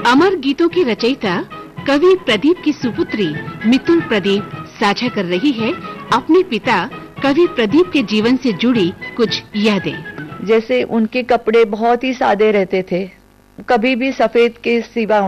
अमर गीतों की रचयिता कवि प्रदीप की सुपुत्री मितुल प्रदीप साझा कर रही है अपने पिता कवि प्रदीप के जीवन से जुड़ी कुछ यादें। जैसे उनके कपड़े बहुत ही सादे रहते थे, कभी भी सफेद के सिवा